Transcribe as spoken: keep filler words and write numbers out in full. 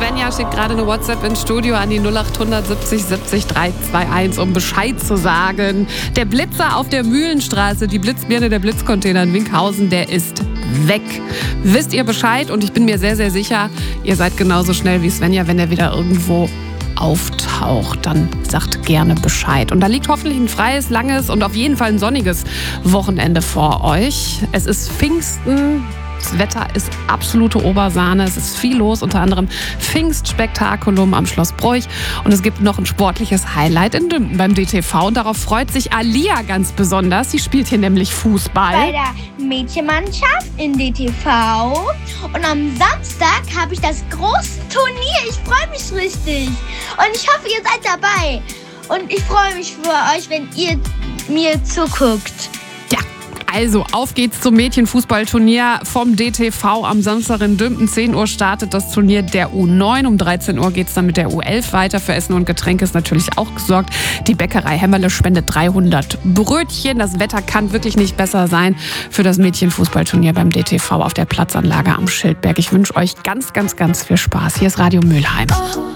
Svenja schickt gerade eine WhatsApp ins Studio an die null acht siebzig siebzig dreihunderteinundzwanzig, um Bescheid zu sagen. Der Blitzer auf der Mühlenstraße, die Blitzbirne, der Blitzcontainer in Winkhausen, der ist weg. Wisst ihr Bescheid? Und ich bin mir sehr, sehr sicher, ihr seid genauso schnell wie Svenja, wenn er wieder irgendwo auftaucht, dann sagt gerne Bescheid. Und da liegt hoffentlich ein freies, langes und auf jeden Fall ein sonniges Wochenende vor euch. Es ist Pfingsten. Das Wetter ist absolute Obersahne. Es ist viel los, unter anderem Pfingstspektakulum am Schloss Broich. Und es gibt noch ein sportliches Highlight in Dümpten beim D T V. Und darauf freut sich Alia ganz besonders. Sie spielt hier nämlich Fußball. Bei der Mädchenmannschaft in D T V. Und am Samstag habe ich das große Turnier. Ich freue mich richtig. Und ich hoffe, ihr seid dabei. Und ich freue mich für euch, wenn ihr mir zuguckt. Also, auf geht's zum Mädchenfußballturnier vom D T V am Samstag in Dümpten. zehn Uhr startet das Turnier der U neun. Um dreizehn Uhr geht's dann mit der U elf weiter. Für Essen und Getränke ist natürlich auch gesorgt. Die Bäckerei Hämmerle spendet dreihundert Brötchen. Das Wetter kann wirklich nicht besser sein für das Mädchenfußballturnier beim D T V auf der Platzanlage am Schildberg. Ich wünsche euch ganz, ganz, ganz viel Spaß. Hier ist Radio Mülheim.